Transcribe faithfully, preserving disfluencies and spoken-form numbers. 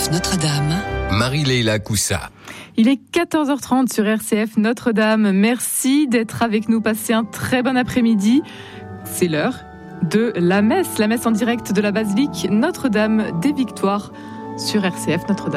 C F Notre-Dame. Marie-Leila Coussa. Il est quatorze heures trente sur R C F Notre-Dame. Merci d'être avec nous. Passez un très bon après-midi. C'est l'heure de la messe, la messe en direct de la basilique Notre-Dame des Victoires sur R C F Notre-Dame.